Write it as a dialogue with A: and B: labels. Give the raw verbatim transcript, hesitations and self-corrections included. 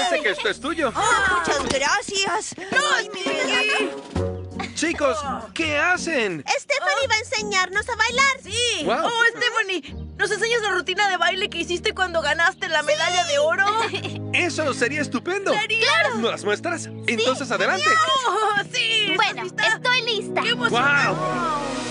A: Parece que esto es tuyo.
B: Oh, muchas gracias. Ay, mi medalla.
A: Chicos, ¿qué hacen?
B: Stephanie va a enseñarnos a bailar.
C: Sí.
A: Wow.
C: Oh, Stephanie, ¿nos enseñas la rutina de baile que hiciste cuando ganaste la medalla de oro?
A: Eso sería estupendo.
C: ¡Claro!
A: ¿No las muestras? Entonces, adelante.
C: Oh, sí. ¿estás
D: Bueno,
C: lista?
D: estoy lista.
C: ¡Qué emocionante!
A: ¡Wow!